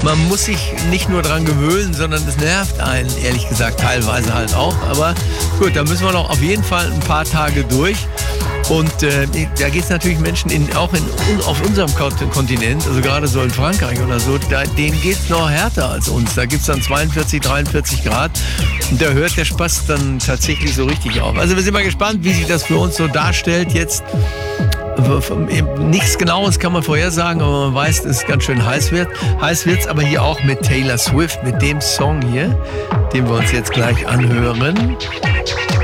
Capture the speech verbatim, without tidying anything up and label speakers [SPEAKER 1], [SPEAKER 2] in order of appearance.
[SPEAKER 1] man muss sich nicht nur dran gewöhnen, sondern es nervt einen, ehrlich gesagt, teilweise halt auch. Aber gut, da müssen wir noch auf jeden Fall ein paar Tage durch. Und äh, da geht es natürlich Menschen in, auch in, auf unserem Kontinent, also gerade so in Frankreich oder so, da, denen geht es noch härter als uns. Da gibt es dann zweiundvierzig, dreiundvierzig Grad und da hört der Spaß dann tatsächlich so richtig auf. Also wir sind mal gespannt, wie sich das für uns so darstellt jetzt. Nichts Genaues kann man vorhersagen, aber man weiß, dass es ganz schön heiß wird. Heiß wird es aber hier auch mit Taylor Swift, mit dem Song hier, den wir uns jetzt gleich anhören.